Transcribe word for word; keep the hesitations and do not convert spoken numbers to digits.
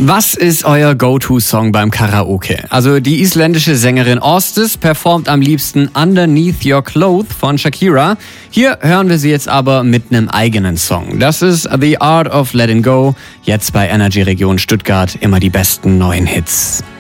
Was ist euer Go-To-Song beim Karaoke? Also die isländische Sängerin Ostis performt am liebsten Underneath Your Clothes von Shakira. Hier hören wir sie jetzt aber mit einem eigenen Song. Das ist The Art of Letting Go. Jetzt bei Energy Region Stuttgart immer die besten neuen Hits.